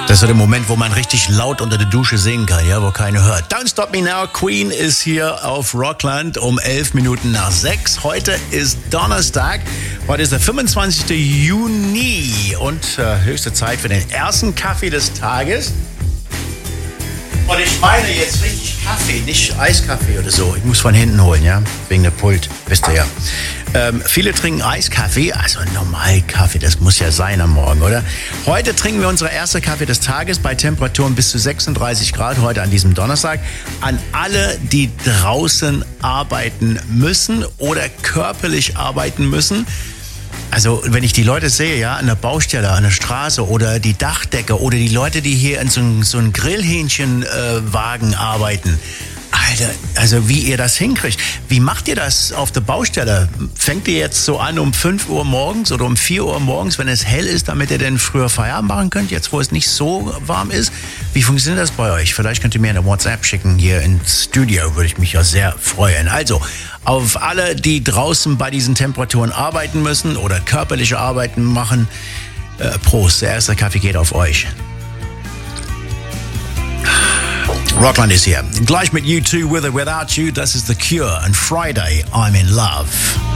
Das ist so der Moment, wo man richtig laut unter der Dusche singen kann, ja, wo keiner hört. Don't Stop Me Now, Queen ist hier auf Rockland um 6:11. Heute ist Donnerstag, heute ist der 25. Juni und höchste Zeit für den ersten Kaffee des Tages. Und ich meine jetzt richtig Kaffee, nicht Eiskaffee oder so. Ich muss von hinten holen, ja, wegen der Pult, wisst ihr ja. Viele trinken Eiskaffee, also normal Kaffee, das muss ja sein am Morgen, oder? Heute trinken wir unsere erste Kaffee des Tages bei Temperaturen bis zu 36 Grad, heute an diesem Donnerstag. An alle, die draußen arbeiten müssen oder körperlich arbeiten müssen. Also wenn ich die Leute sehe, ja, an der Baustelle, an der Straße oder die Dachdecker oder die Leute, die hier in so einem Grillhähnchenwagen arbeiten. Alter, also wie ihr das hinkriegt. Wie macht ihr das auf der Baustelle? Fängt ihr jetzt so an um 5 Uhr morgens oder um 4 Uhr morgens, wenn es hell ist, damit ihr denn früher Feierabend machen könnt, jetzt wo es nicht so warm ist? Wie funktioniert das bei euch? Vielleicht könnt ihr mir eine WhatsApp schicken hier ins Studio, würde ich mich ja sehr freuen. Also, auf alle, die draußen bei diesen Temperaturen arbeiten müssen oder körperliche Arbeiten machen, Prost, der erste Kaffee geht auf euch. Rockland ist hier. Gleich mit U2, With or Without You, das ist The Cure. And Friday, I'm in Love.